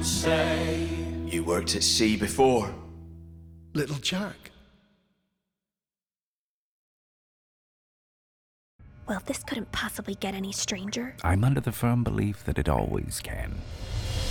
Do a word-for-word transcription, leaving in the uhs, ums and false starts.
say. You worked at sea before? Little Jack. Well, this couldn't possibly get any stranger. I'm under the firm belief that it always can.